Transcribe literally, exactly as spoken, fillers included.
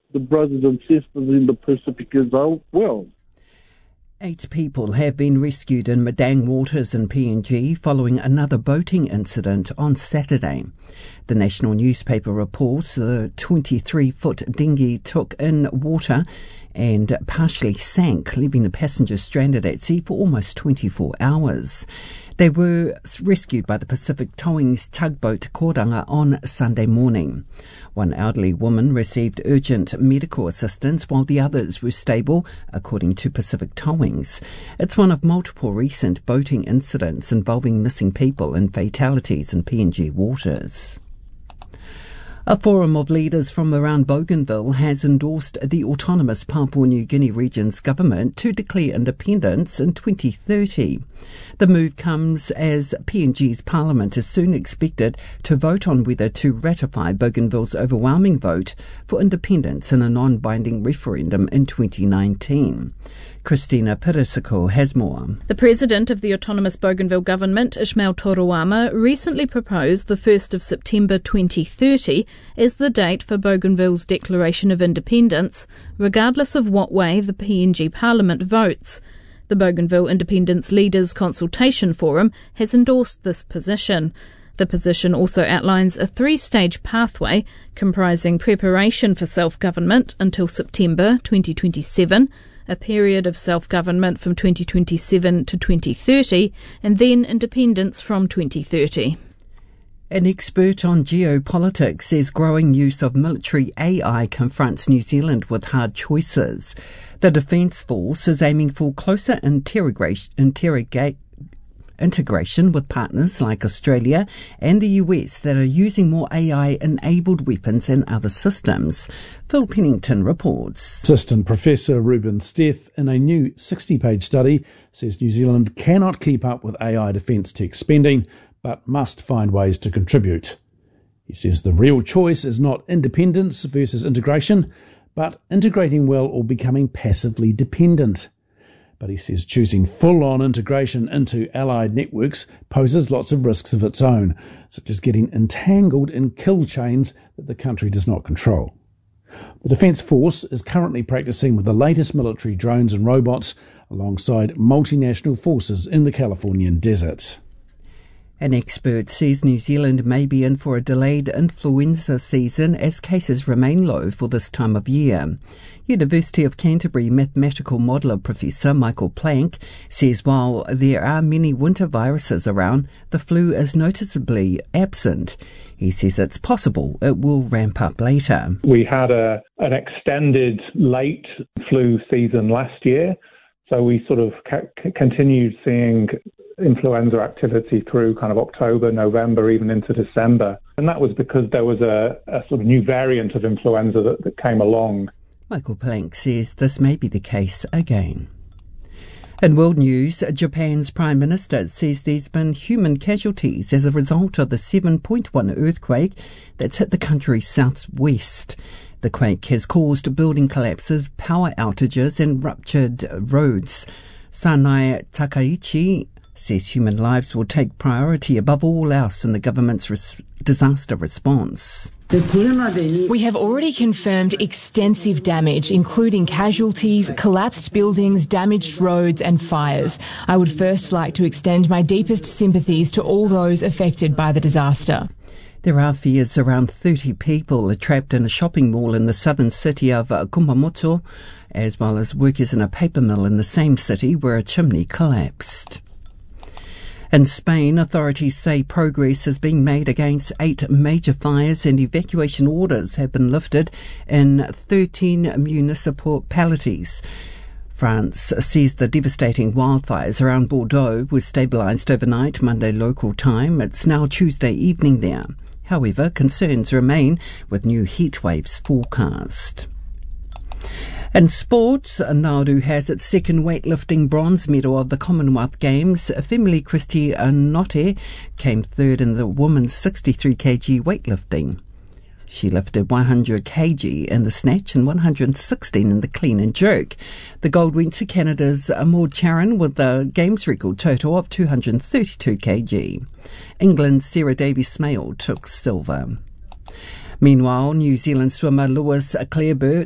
the brothers and sisters in the Pacific as well. Eight people have been rescued in Madang waters in P N G following another boating incident on Saturday. The national newspaper reports the twenty-three-foot dinghy took in water and partially sank, leaving the passengers stranded at sea for almost twenty-four hours. They were rescued by the Pacific Towing's tugboat Koranga on Sunday morning. One elderly woman received urgent medical assistance while the others were stable, according to Pacific Towings. It's one of multiple recent boating incidents involving missing people and fatalities in P N G waters. A forum of leaders from around Bougainville has endorsed the autonomous Papua New Guinea region's government to declare independence in twenty thirty. The move comes as P N G's parliament is soon expected to vote on whether to ratify Bougainville's overwhelming vote for independence in a non-binding referendum in twenty nineteen. Christina Perisiko has more. The president of the autonomous Bougainville government, Ismail Toruama, recently proposed the first of September twenty thirty as the date for Bougainville's declaration of independence, regardless of what way the P N G parliament votes. The Bougainville Independence Leaders Consultation Forum has endorsed this position. The position also outlines a three-stage pathway comprising preparation for self-government until September twenty twenty-seven, a period of self-government from twenty twenty-seven to twenty thirty, and then independence from twenty thirty. An expert on geopolitics says growing use of military A I confronts New Zealand with hard choices. The Defence Force is aiming for closer interrogation, interrogate, integration with partners like Australia and the U S that are using more A I-enabled weapons and other systems. Phil Pennington reports. Assistant Professor Ruben Steff, in a new sixty-page study, says New Zealand cannot keep up with A I defence tech spending, but must find ways to contribute. He says the real choice is not independence versus integration, but integrating well or becoming passively dependent. But he says choosing full-on integration into allied networks poses lots of risks of its own, such as getting entangled in kill chains that the country does not control. The Defence Force is currently practising with the latest military drones and robots alongside multinational forces in the Californian desert. An expert says New Zealand may be in for a delayed influenza season as cases remain low for this time of year. University of Canterbury mathematical modeller Professor Michael Planck says while there are many winter viruses around, the flu is noticeably absent. He says it's possible it will ramp up later. We had a an extended late flu season last year, so we sort of ca- continued seeing influenza activity through kind of October, November, even into December. And that was because there was a, a sort of new variant of influenza that, that came along. Michael Planck says this may be the case again. In world news, Japan's Prime Minister says there's been human casualties as a result of the seven point one earthquake that's hit the country's southwest. The quake has caused building collapses, power outages and ruptured roads. Sanai Takaichi says human lives will take priority above all else in the government's res- disaster response. We have already confirmed extensive damage, including casualties, collapsed buildings, damaged roads and fires. I would first like to extend my deepest sympathies to all those affected by the disaster. There are fears around thirty people are trapped in a shopping mall in the southern city of Kumamoto, as well as workers in a paper mill in the same city where a chimney collapsed. In Spain, authorities say progress is being made against eight major fires and evacuation orders have been lifted in thirteen municipalities. France says the devastating wildfires around Bordeaux were stabilised overnight Monday local time. It's now Tuesday evening there. However, concerns remain with new heat waves forecast. In sports, Nauru has its second weightlifting bronze medal of the Commonwealth Games. Femili Christie Anote came third in the women's sixty-three kilogram weightlifting. She lifted one hundred kilograms in the snatch and one hundred sixteen in the clean and jerk. The gold went to Canada's Maud Charon with the Games record total of two hundred thirty-two kilograms. England's Sarah Davies-Smale took silver. Meanwhile, New Zealand swimmer Lewis Clareburt